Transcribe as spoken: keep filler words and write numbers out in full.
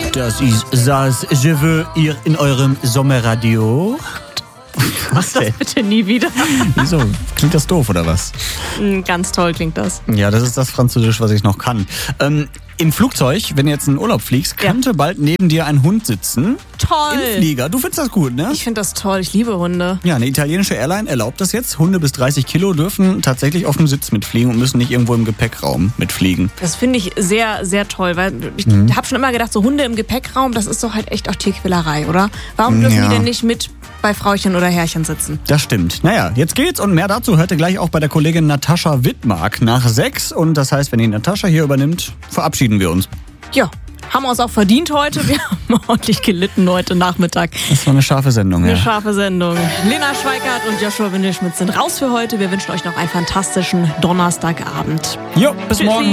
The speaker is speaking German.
Das ist das Je veux hier in eurem Sommerradio. Was das bitte nie wieder. Wieso? Klingt das doof, oder was? Ganz toll klingt das. Ja, das ist das Französisch, was ich noch kann. Ähm, im Flugzeug, wenn du jetzt in den Urlaub fliegst, könnte ja. bald neben dir ein Hund sitzen. Toll. Im Flieger. Du findest das gut, ne? Ich finde das toll. Ich liebe Hunde. Ja, eine italienische Airline erlaubt das jetzt. Hunde bis dreißig Kilo dürfen tatsächlich auf dem Sitz mitfliegen und müssen nicht irgendwo im Gepäckraum mitfliegen. Das finde ich sehr, sehr toll, weil ich Mhm. habe schon immer gedacht, so Hunde im Gepäckraum, das ist doch halt echt auch Tierquälerei, oder? Warum dürfen Ja. die denn nicht mit bei Frauchen oder Herrchen sitzen? Das stimmt. Naja, jetzt geht's und mehr dazu hört ihr gleich auch bei der Kollegin Natascha Wittmark nach sechs. Und das heißt, wenn die Natascha hier übernimmt, verabschieden wir uns. Ja, haben wir uns auch verdient heute. Wir haben ordentlich gelitten heute Nachmittag. Das war eine scharfe Sendung, Eine ja. scharfe Sendung. Lena Schweikart und Joshua Windelschmidt sind raus für heute. Wir wünschen euch noch einen fantastischen Donnerstagabend. Jo, bis morgen.